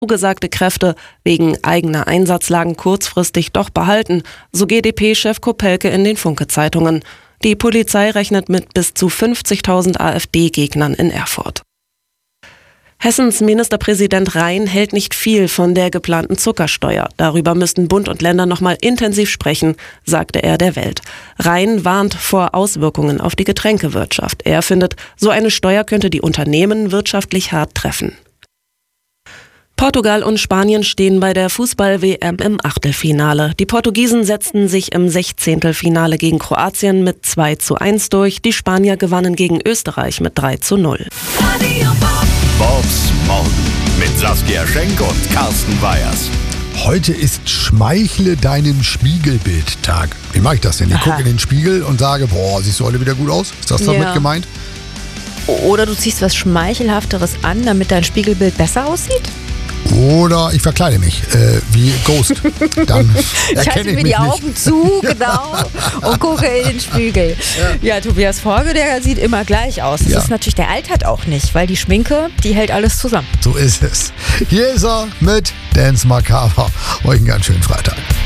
Zugesagte Kräfte wegen eigener Einsatzlagen kurzfristig doch behalten, so GdP-Chef Kopelke in den Funke-Zeitungen. Die Polizei rechnet mit bis zu 50.000 AfD-Gegnern in Erfurt. Hessens Ministerpräsident Rhein hält nicht viel von der geplanten Zuckersteuer. Darüber müssten Bund und Länder nochmal intensiv sprechen, sagte er der Welt. Rhein warnt vor Auswirkungen auf die Getränkewirtschaft. Er findet, so eine Steuer könnte die Unternehmen wirtschaftlich hart treffen. Portugal und Spanien stehen bei der Fußball-WM im Achtelfinale. Die Portugiesen setzten sich im 16. gegen Kroatien mit 2:1 durch. Die Spanier gewannen gegen Österreich mit 3:0. Bobs Morgen mit Saskia Schenk und Carsten Weyers. Heute ist Schmeichle deinem Spiegelbild-Tag. Wie mache ich das denn? Ich gucke in den Spiegel und sage, boah, siehst du heute wieder gut aus? Ist das damit gemeint? Oder du ziehst was Schmeichelhafteres an, damit dein Spiegelbild besser aussieht? Oder ich verkleide mich, wie Ghost. Dann ich halte mir die Augen zu, genau, und gucke in den Spiegel. Ja, Tobias Forge, der sieht immer gleich aus. Das ist natürlich, der altert auch nicht, weil die Schminke, die hält alles zusammen. So ist es. Hier ist er mit Dance Macabre. Euch einen ganz schönen Freitag.